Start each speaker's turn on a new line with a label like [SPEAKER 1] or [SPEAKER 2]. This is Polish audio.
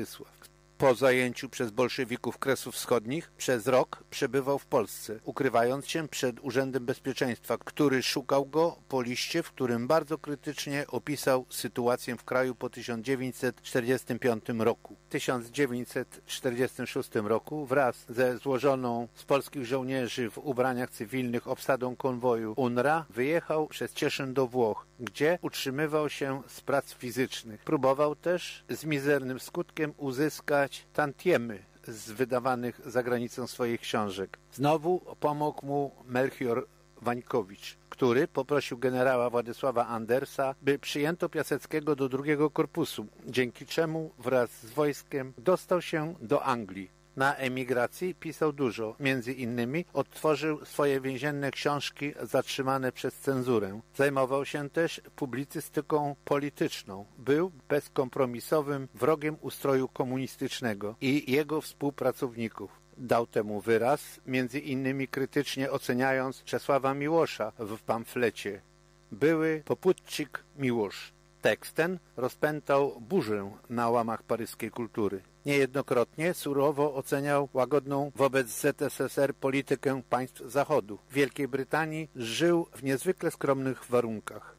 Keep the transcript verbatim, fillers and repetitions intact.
[SPEAKER 1] Władysław. Po zajęciu przez bolszewików Kresów Wschodnich przez rok przebywał w Polsce, ukrywając się przed Urzędem Bezpieczeństwa, który szukał go po liście, w którym bardzo krytycznie opisał sytuację w kraju po tysiąc dziewięćset czterdziestym piątym roku. W tysiąc dziewięćset czterdziestym szóstym roku wraz ze złożoną z polskich żołnierzy w ubraniach cywilnych obsadą konwoju U N R A wyjechał przez Cieszyn do Włoch, gdzie utrzymywał się z prac fizycznych. Próbował też z mizernym skutkiem uzyskać tantiemy z wydawanych za granicą swoich książek. Znowu pomógł mu Melchior Wańkowicz, który poprosił generała Władysława Andersa, by przyjęto Piaseckiego do drugiego korpusu, dzięki czemu wraz z wojskiem dostał się do Anglii. Na emigracji pisał dużo, między innymi odtworzył swoje więzienne książki zatrzymane przez cenzurę. Zajmował się też publicystyką polityczną. Był bezkompromisowym wrogiem ustroju komunistycznego i jego współpracowników. Dał temu wyraz, między innymi krytycznie oceniając Czesława Miłosza w pamflecie Były poputчик Miłosz. Tekst ten rozpętał burzę na łamach paryskiej kultury. Niejednokrotnie surowo oceniał łagodną wobec Z S S R politykę państw Zachodu. W Wielkiej Brytanii żył w niezwykle skromnych warunkach.